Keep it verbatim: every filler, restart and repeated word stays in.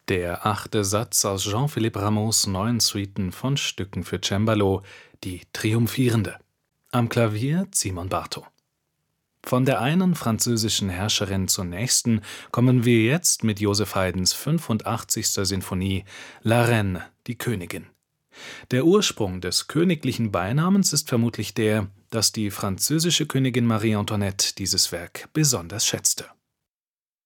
Der achte Satz aus Jean-Philippe Rameaus neuen Suiten von Stücken für Cembalo, die Triumphierende. Am Klavier Simon Bartho. Von der einen französischen Herrscherin zur nächsten kommen wir jetzt mit Joseph Haydns fünfundachtzigster Sinfonie La Reine, die Königin. Der Ursprung des königlichen Beinamens ist vermutlich der, dass die französische Königin Marie Antoinette dieses Werk besonders schätzte.